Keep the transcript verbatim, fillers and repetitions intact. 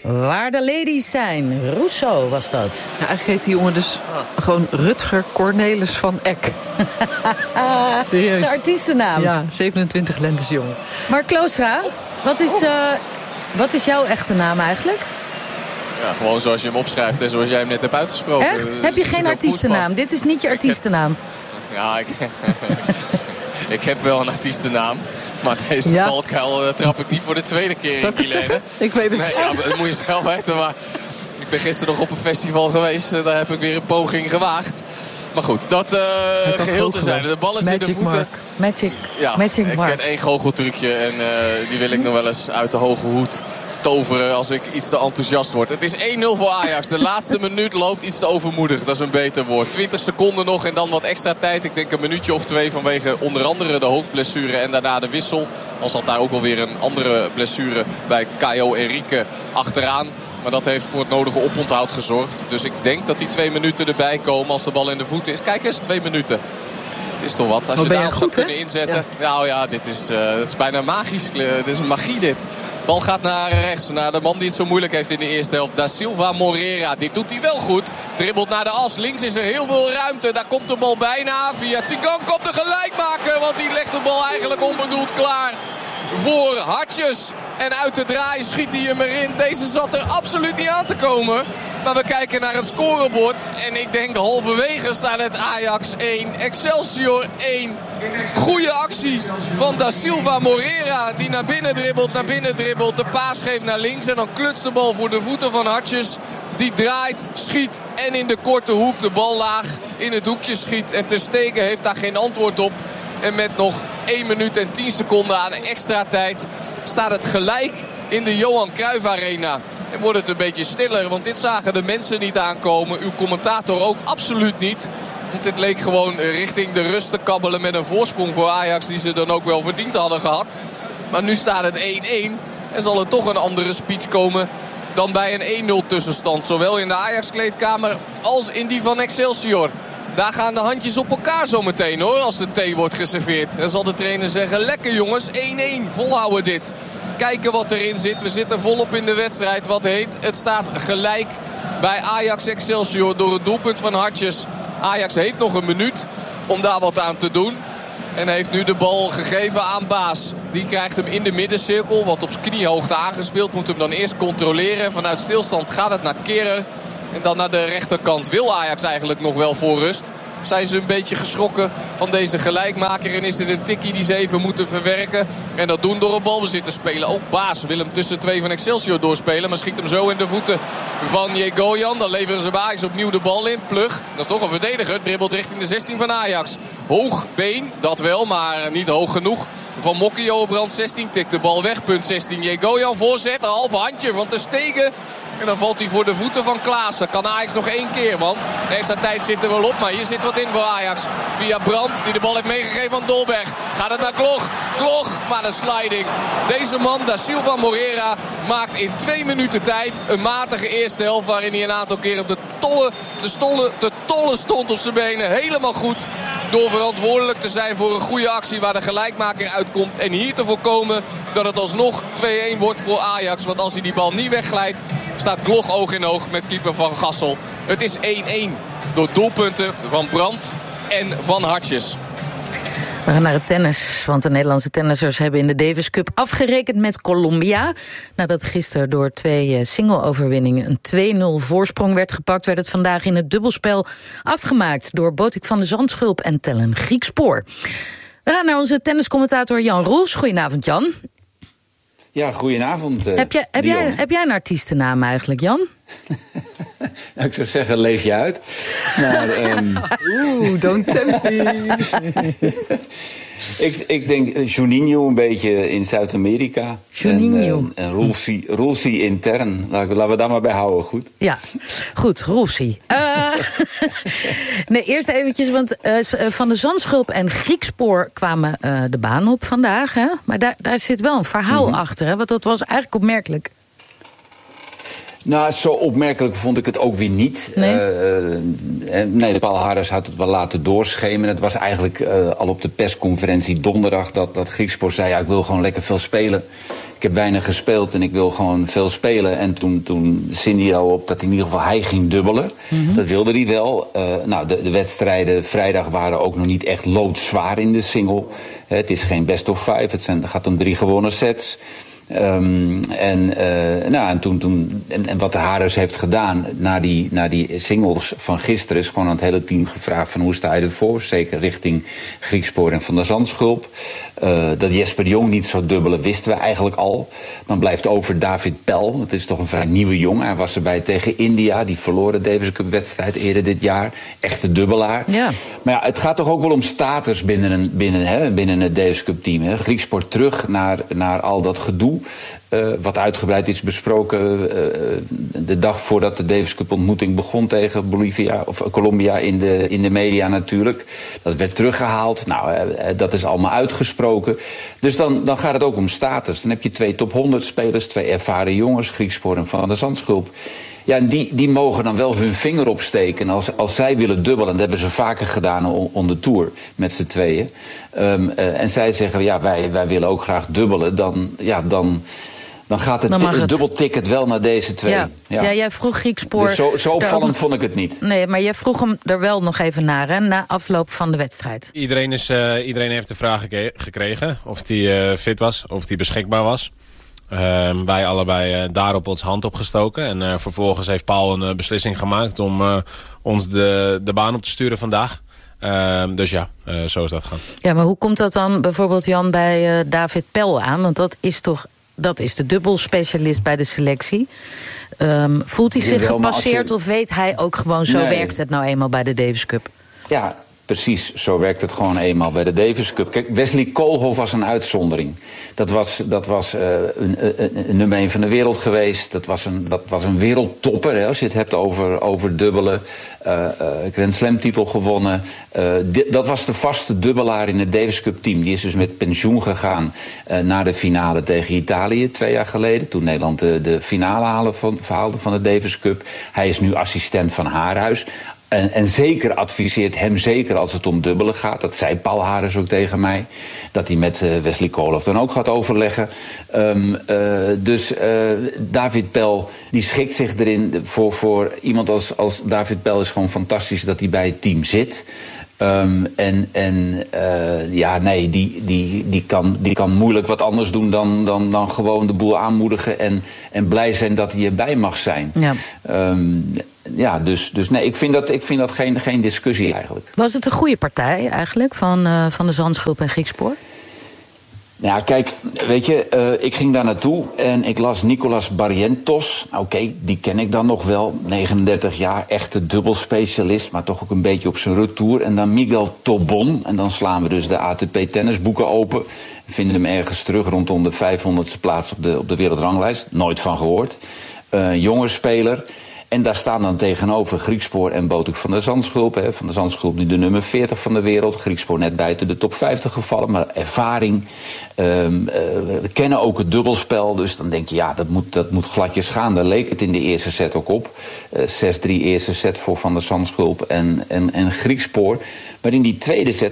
Waar de ladies zijn. Rousseau was dat. Ja, eigenlijk heet die jongen dus gewoon Rutger Cornelis van Eck. Serieus. Zijn artiestennaam. Ja, zevenentwintig lentes jong. Mark Kloostra, wat is, uh, wat is jouw echte naam eigenlijk? Ja, gewoon zoals je hem opschrijft en zoals jij hem net hebt uitgesproken. Echt? Dus heb je geen artiestennaam? Dit is niet je artiestennaam. Ik heb, ja, ik, ik heb wel een artiestennaam. Maar deze ja? valkuil uh, trap ik niet voor de tweede keer Zal in, Guilaine. Ik weet het nee, ja, dat moet je zelf weten. Maar ik ben gisteren nog op een festival geweest. Daar heb ik weer een poging gewaagd. Maar goed, dat uh, geheel te zijn. De bal is Magic in de voeten. Mark. Magic, ja, Magic ik Mark. ken één goocheltrucje en uh, die wil ik nog wel eens uit de hoge hoed toveren als ik iets te enthousiast word. Het is één nul voor Ajax. De laatste minuut loopt iets te overmoedig. Dat is een beter woord. twintig seconden nog en dan wat extra tijd. Ik denk een minuutje of twee vanwege onder andere de hoofdblessure en daarna de wissel. Al zat daar ook wel weer een andere blessure bij Caio Henrique achteraan. Maar dat heeft voor het nodige oponthoud gezorgd. Dus ik denk dat die twee minuten erbij komen als de bal in de voeten is. Kijk eens, twee minuten. Het is toch wat. Als oh, je daarop zou goed, kunnen inzetten. Ja. Nou ja, dit is, uh, dit is bijna magisch. Dit is een magie dit. Bal gaat naar rechts. Naar de man die het zo moeilijk heeft in de eerste helft. Da Silva Moreira. Dit doet hij wel goed. Dribbelt naar de as. Links is er heel veel ruimte. Daar komt de bal bijna. Via Tsigan komt de gelijk maken. Want die legt de bal eigenlijk onbedoeld klaar voor Hartjes. En uit de draai schiet hij hem erin. Deze zat er absoluut niet aan te komen. Maar we kijken naar het scorebord. En ik denk halverwege staat het Ajax één. Excelsior één. Goeie actie van Da Silva Moreira. Die naar binnen dribbelt, naar binnen dribbelt. De paas geeft naar links. En dan klutst de bal voor de voeten van Hartjes. Die draait, schiet en in de korte hoek de bal laag in het hoekje schiet. En Ter Stegen heeft daar geen antwoord op. En met nog één minuut en tien seconden aan extra tijd staat het gelijk in de Johan Cruijff Arena. En wordt het een beetje stiller, want dit zagen de mensen niet aankomen. Uw commentator ook absoluut niet. Want dit leek gewoon richting de rust te kabbelen met een voorsprong voor Ajax die ze dan ook wel verdiend hadden gehad. Maar nu staat het één één en zal er toch een andere speech komen dan bij een één nul tussenstand. Zowel in de Ajax-kleedkamer als in die van Excelsior. Daar gaan de handjes op elkaar zometeen hoor, als de thee wordt geserveerd. En zal de trainer zeggen, lekker jongens, één één, volhouden dit. Kijken wat erin zit, we zitten volop in de wedstrijd. Wat heet, het staat gelijk bij Ajax Excelsior door het doelpunt van Hartjes. Ajax heeft nog een minuut om daar wat aan te doen. En heeft nu de bal gegeven aan Baas. Die krijgt hem in de middencirkel, wat op kniehoogte aangespeeld. Moet hem dan eerst controleren. Vanuit stilstand gaat het naar Kehrer. En dan naar de rechterkant wil Ajax eigenlijk nog wel voor rust. Zijn ze een beetje geschrokken van deze gelijkmaker. En is dit een tikkie die ze even moeten verwerken. En dat doen door een balbezit te spelen. Ook Baas wil hem tussen twee van Excelsior doorspelen. Maar schiet hem zo in de voeten van Jegoyan. Dan leveren ze bij Ajax opnieuw de bal in. Plug, dat is toch een verdediger. Dribbelt richting de zestien van Ajax. Hoog been, dat wel, maar niet hoog genoeg. Van Mokkio op rand zestien. Tikt de bal weg, punt zestien. Jegoyan voorzet, een half handje van Ter Stegen. En dan valt hij voor de voeten van Klaassen. Kan Ajax nog één keer, want de extra tijd zit er wel op. Maar hier zit wat in voor Ajax. Via Brandt, die de bal heeft meegegeven aan Dolberg. Gaat het naar Klog. Klog, maar de sliding. Deze man, Da Silva Moreira, maakt in twee minuten tijd een matige eerste helft. Waarin hij een aantal keer op de tolle, te, stolle, te tolle stond op zijn benen. Helemaal goed. Door verantwoordelijk te zijn voor een goede actie waar de gelijkmaker uitkomt. En hier te voorkomen dat het alsnog twee één wordt voor Ajax. Want als hij die bal niet wegglijdt, staat Klog oog in oog met keeper Van Gassel. Het is één één door doelpunten van Brandt en van Hartjes. We gaan naar het tennis, want de Nederlandse tennissers hebben in de Davis Cup afgerekend met Colombia. Nadat gisteren door twee single-overwinningen een twee nul voorsprong werd gepakt, werd het vandaag in het dubbelspel afgemaakt door Botik van de Zandschulp en Tellen Griekspoor. We gaan naar onze tenniscommentator Jan Roels. Goedenavond, Jan. Ja, goedenavond. Uh, heb, jij, heb, jij, heb jij een artiestennaam eigenlijk, Jan? Nou, ik zou zeggen, leef je uit. Maar, um... Oeh, don't tempt me. ik, ik denk uh, Juninho een beetje in Zuid-Amerika. Juninho. En, uh, en Roelsi, Roelsi intern. Laten, laten we daar maar bij houden, goed? Ja, goed, Roelsi. Uh, nee, eerst eventjes, want uh, Van de Zandschulp en Griekspoor kwamen uh, de baan op vandaag. Hè? Maar daar, daar zit wel een verhaal mm-hmm. achter, hè? Want dat was eigenlijk opmerkelijk. Nou, zo opmerkelijk vond ik het ook weer niet. Nee, uh, nee Paul Harris had het wel laten doorschemen. Het was eigenlijk uh, al op de persconferentie donderdag dat, dat Griekspoor zei, ja, ik wil gewoon lekker veel spelen. ik heb weinig gespeeld en ik wil gewoon veel spelen. En toen, toen zinde hij al op dat in ieder geval hij ging dubbelen. Mm-hmm. Dat wilde hij wel. Uh, nou, de, de wedstrijden vrijdag waren ook nog niet echt loodzwaar in de single. Uh, het is geen best of five, het zijn, gaat om drie gewonnen sets. Um, en, uh, nou, en, toen, toen, en, en wat de Hares heeft gedaan na die, na die singles van gisteren is gewoon aan het hele team gevraagd van hoe sta je ervoor? Zeker richting Griekspoor en Van der Zandschulp. Uh, dat Jesper de Jong niet zou dubbelen wisten we eigenlijk al. Dan blijft over David Pel. Dat is toch een vrij nieuwe jongen. Hij was erbij tegen India. Die verloren de Davis Cup wedstrijd eerder dit jaar. Echte dubbelaar. Ja. Maar ja, het gaat toch ook wel om status binnen, een, binnen, hè, binnen het Davis Cup team. Hè. Griekspoor terug naar, naar al dat gedoe. Uh, wat uitgebreid is besproken uh, de dag voordat de Davis Cup ontmoeting begon tegen Bolivia of Colombia in de, in de media natuurlijk. Dat werd teruggehaald. Nou, uh, dat is allemaal uitgesproken. Dus dan, dan gaat het ook om status. Dan heb je twee top honderd spelers, twee ervaren jongens, Griekspoor en Van der Zandschulp. Ja, en die, die mogen dan wel hun vinger opsteken als, als zij willen dubbelen. Dat hebben ze vaker gedaan on de Tour met z'n tweeën. Um, uh, en zij zeggen, ja, wij, wij willen ook graag dubbelen. Dan, ja, dan, dan gaat het, het dubbelticket wel naar deze twee. Ja, ja. ja jij vroeg Griekspoor... Dus zo, zo opvallend vond ik het niet. Nee, maar jij vroeg hem er wel nog even naar, hè, na afloop van de wedstrijd. Iedereen, is, uh, iedereen heeft de vraag gekregen of hij uh, fit was, of hij beschikbaar was. Uh, wij allebei uh, daarop ons hand opgestoken. En uh, vervolgens heeft Paul een uh, beslissing gemaakt om uh, ons de, de baan op te sturen vandaag. Uh, dus ja, uh, zo is dat gaan. Ja, maar hoe komt dat dan bijvoorbeeld, Jan, bij uh, David Pel aan? Want dat is toch, dat is de dubbelspecialist bij de selectie. Um, voelt hij zich gepasseerd je... of weet hij ook gewoon, zo nee. werkt het nou eenmaal bij de Davis Cup? Ja, precies, zo werkt het gewoon eenmaal bij de Davis Cup. Kijk, Wesley Koolhof was een uitzondering. Dat was, dat was uh, een, een, een nummer één van de wereld geweest. Dat was een, dat was een wereldtopper, hè, als je het hebt over, over dubbelen. Uh, uh, Grand Slam titel gewonnen. Uh, di- dat was de vaste dubbelaar in het Davis Cup team. Die is dus met pensioen gegaan uh, naar de finale tegen Italië twee jaar geleden. Toen Nederland de, de finale haalde van, haalde van de Davis Cup. Hij is nu assistent van Haarhuis. En, en zeker adviseert hem zeker als het om dubbelen gaat. Dat zei Paul Hares ook tegen mij. Dat hij met uh, Wesley Koolhof dan ook gaat overleggen. Um, uh, dus uh, David Pel die schikt zich erin. Voor, voor iemand als, als David Pel is gewoon fantastisch dat hij bij het team zit. Um, en en uh, ja, nee, die, die, die, kan, die kan moeilijk wat anders doen dan, dan, dan gewoon de boel aanmoedigen. En, en blij zijn dat hij erbij mag zijn. Ja. Um, Ja, dus, dus nee, ik vind dat, ik vind dat geen, geen discussie eigenlijk. Was het een goede partij eigenlijk van, uh, van de Zandschulp en Griekspoor? Ja, kijk, weet je, uh, ik ging daar naartoe en ik las Nicolas Barrientos. Oké, okay, die ken ik dan nog wel, negenendertig jaar, echte dubbelspecialist, maar toch ook een beetje op zijn retour. En dan Miguel Tobon, en dan slaan we dus de A T P tennisboeken open. Vinden hem ergens terug rondom de vijfhonderdste plaats op de, op de wereldranglijst. Nooit van gehoord. Uh, jonge speler. En daar staan dan tegenover Griekspoor en Botik van der Zandschulp. Hè. Van der Zandschulp nu de nummer veertig van de wereld. Griekspoor net buiten de top vijftig gevallen. Maar ervaring. Um, uh, we kennen ook het dubbelspel. Dus dan denk je, ja, dat moet, dat moet gladjes gaan. Daar leek het in de eerste set ook op. Uh, zes drie eerste set voor Van der Zandschulp en, en, en Griekspoor. Maar in die tweede set